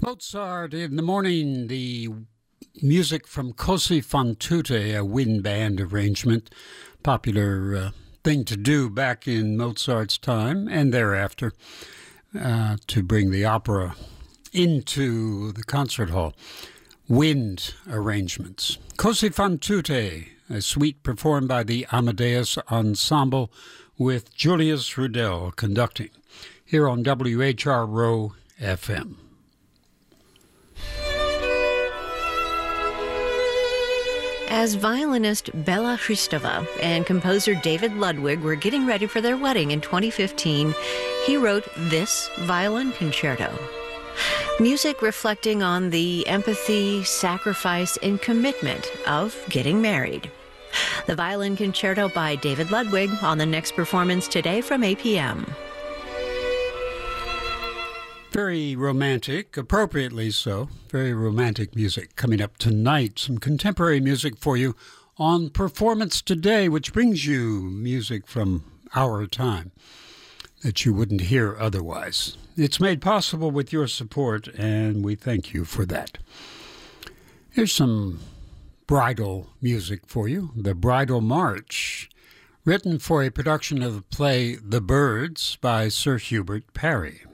Mozart in the morning, the music from Così fan tutte, a wind band arrangement, popular thing to do back in Mozart's time and thereafter to bring the opera into the concert hall. Wind arrangements. Così fan tutte, a suite performed by the Amadeus Ensemble with Julius Rudel conducting here on WHRO FM. As violinist Bela Hristova and composer David Ludwig were getting ready for their wedding in 2015, he wrote this violin concerto. Music reflecting on the empathy, sacrifice, and commitment of getting married. The violin concerto by David Ludwig on the next performance today from 8 p.m. Very romantic, appropriately so. Very romantic music coming up tonight. Some contemporary music for you on Performance Today, which brings you music from our time that you wouldn't hear otherwise. It's made possible with your support, and we thank you for that. Here's some bridal music for you. The Bridal March, written for a production of the play The Birds by Sir Hubert Parry.